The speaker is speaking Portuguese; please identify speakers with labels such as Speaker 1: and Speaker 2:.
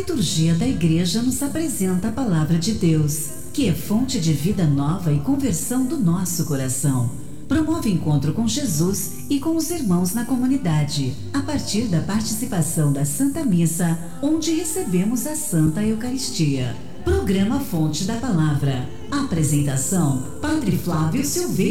Speaker 1: liturgia da Igreja nos apresenta a Palavra de Deus, que é fonte de vida nova e conversão do nosso coração. Promove encontro com Jesus e com os irmãos na comunidade, a partir da participação da Santa Missa, onde recebemos a Santa Eucaristia. Programa Fonte da Palavra. Apresentação: Padre Flávio Silveira.